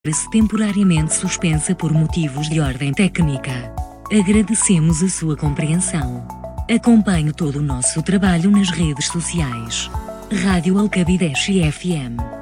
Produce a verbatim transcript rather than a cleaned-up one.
encontra-se temporariamente suspensa por motivos de ordem técnica. Agradecemos a sua compreensão. Acompanhe todo o nosso trabalho nas redes sociais. Rádio Alcabideche F M.